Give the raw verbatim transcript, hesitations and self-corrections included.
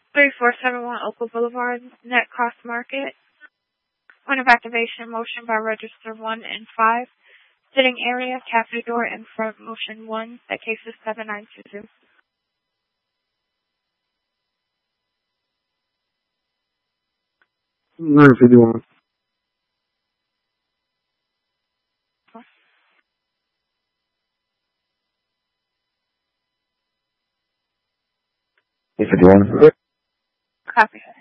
three four seven one Oakville Boulevard, Net Cross Market. Point of activation, motion by register one and five. Sitting area, cafe door in front, motion one. That case is seven nine two two. nine fifty-one. eight fifty-one. Copy.